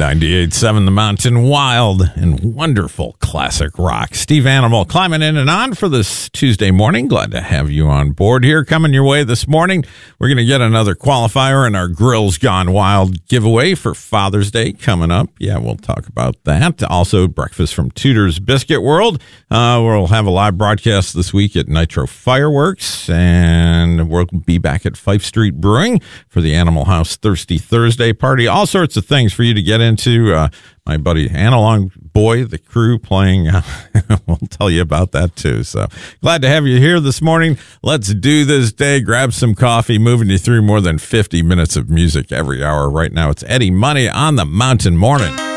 98.7 The Mountain, wild and wonderful classic rock. Steve Animal climbing in and on for this Tuesday morning. Glad to have you on board here. Coming your way this morning, we're going to get another qualifier in our Grills Gone Wild giveaway for Father's Day coming up. Yeah, we'll talk about that. Also, breakfast from Tudor's Biscuit World. We'll have a live broadcast this week at Nitro Fireworks, and we'll be back at Fife Street Brewing for the Animal House Thirsty Thursday party. All sorts of things for you to get into. My buddy Analog Boy, the crew playing, we'll tell you about that too. So glad to have you here this morning. Let's do this day. Grab some coffee, moving you through more than 50 minutes of music every hour. Right now, it's Eddie Money on the Mountain Morning.